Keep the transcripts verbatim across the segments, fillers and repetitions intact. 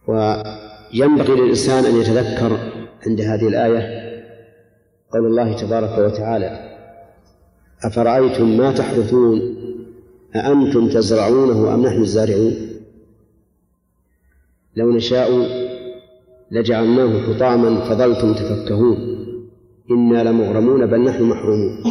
وينبغي للإنسان أن يتذكر عند هذه الآية قول الله تبارك وتعالى: أفرأيتم ما تحرثون أأنتم تزرعونه أم نحن الزارعون لو نشاء لجعلناه حطاما فظلتم تفكهون إنا لمغرمون بل نحن محرومون.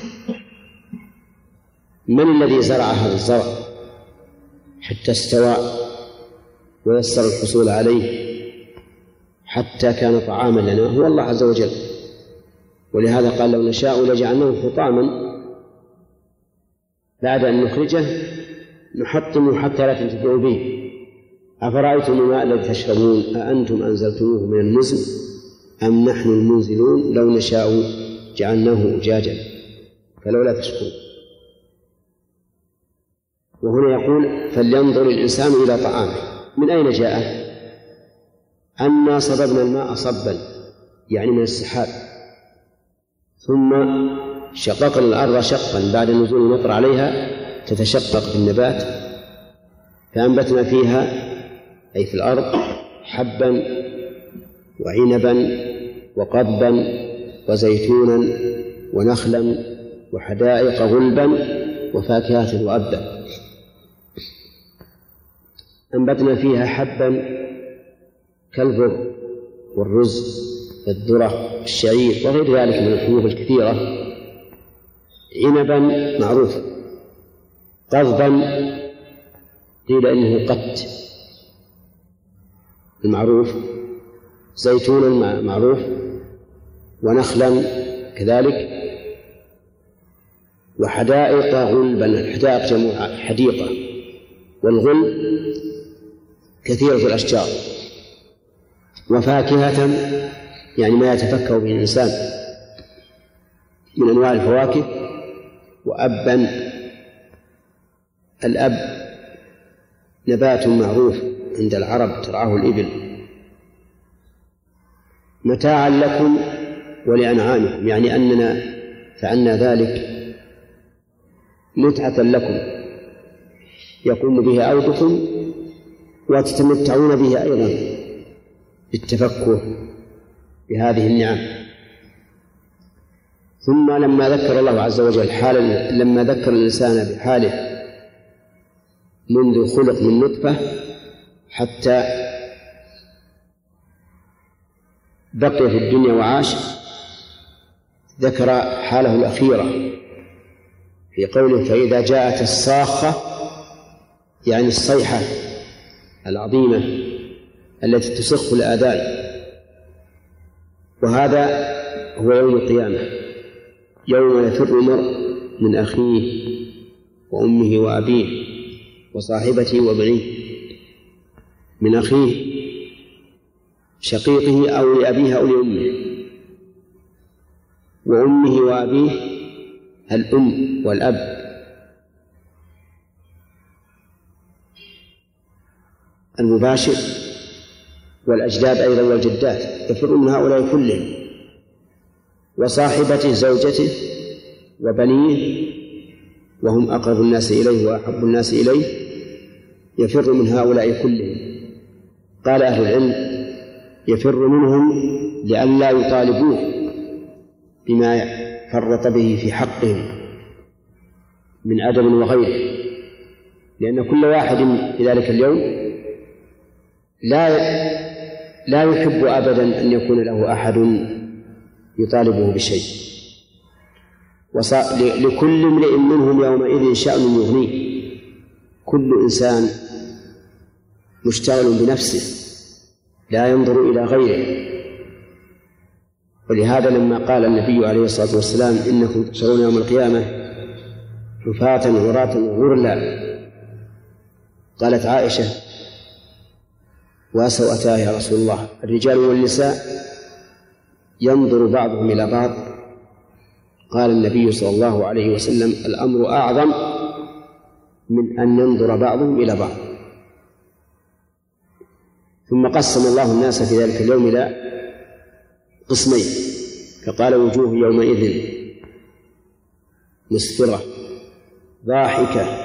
من الذي زرع هذا الزرع حتى استوى ويسر الحصول عليه حتى كان طعاما لنا؟ هو الله عز وجل. ولهذا قال: لو نشاء لجعلناه حطاما، بعد أن نخرجه نحطمه حتى لا تنتفعوا به. أفرأيتم الماء الذي تشربون أأنتم أنزلتموه من المزن أم نحن المنزلون لو نشاء جعلناه أجاجا فلولا تشكرون. وهنا يقول: فلينظر الإنسان إلى طعامه. من أين جاء؟ أنا صببنا الماء صبا، يعني من السحاب، ثم شققنا الأرض شقا بعد نزول المطر عليها تتشقق بالنبات، فأنبتنا فيها أي في الأرض حبا وعنبا وقضبا وزيتونا ونخلا وحدائق غلبا وفاكهة وأبا. أنبتنا فيها حبا كالبر والرز والذرة الشعير وغير ذلك من الحبوب الكثيرة. عنبا معروف، قضبا قيل إنه قت المعروف، زيتونا معروف، ونخلا كذلك، وحدائق غلبا. الحدائق جمع حديقة، والغلب كثيرة الأشجار، وفاكهة يعني ما يتفكه به الإنسان من أنواع الفواكه، وأبا. الأب نبات معروف عند العرب ترعاه الإبل، متاعا لكم ولأنعامكم، يعني أننا فعلنا ذلك متعة لكم يقوم به عودكم وتتمتعون به أيضا بالتفكه بهذه النعم. ثم لما ذكر الله عز وجل حال لما ذكر الإنسان بحاله منذ خلق من نطفة حتى بقي في الدنيا وعاش، ذكر حاله الأخيرة في قوله: فإذا جاءت الصاخة، يعني الصيحة العظيمة التي تسخ الآذان. وهذا هو يوم القيامة، يوم يفر المرء من أخيه وأمه وأبيه وصاحبته وبنيه. من أخيه شقيقه أو لأبيه أو لأمه، وأمه وأبيه الأم والأب. المباشر والأجداد أيضا والجدات يفر من هؤلاء كلهم، وصاحبته زوجته وبنيه وهم أقرب الناس إليه وأحب الناس إليه يفر من هؤلاء كلهم. قال أهل العلم: يفر منهم لئلا يطالبوه بما فرط به في حقهم من أدب وغيره، لأن كل واحد في ذلك اليوم لا لا يحب أبدا أن يكون له أحد يطالبه بشيء. لكل امرئ منهم يومئذ شأن يغنيه. كل إنسان مشتغل بنفسه لا ينظر إلى غيره. ولهذا لما قال النبي عليه الصلاة والسلام: إنكم تحشرون يوم القيامة حفاة عراة غرلا، قالت عائشة: وسوءتاه يا رسول الله، الرجال والنساء ينظر بعضهم إلى بعض؟ قال النبي صلى الله عليه وسلم: الأمر أعظم من أن ينظر بعضهم إلى بعض. ثم قسم الله الناس في ذلك اليوم إلى قسمين، فقال: وجوه يومئذ مسفرة ضاحكة